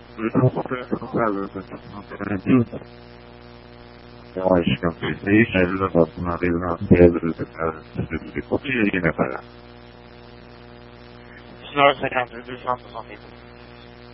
não compensa no caso, não tem. Eu acho que eu fiz isso, aí eu boto na vida nas pedras da casa de copia, né, para? Senhora, sei que há 2 anos, não fico.